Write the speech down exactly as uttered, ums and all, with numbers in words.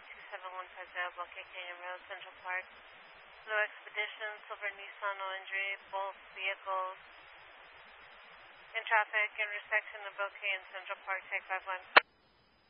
two seven one five zero, Bokeh Canyon Road, Central Park. Blue Expedition, Silver Nissan, no injury, both vehicles in traffic, intersection of Bokeh and Central Park, take five one.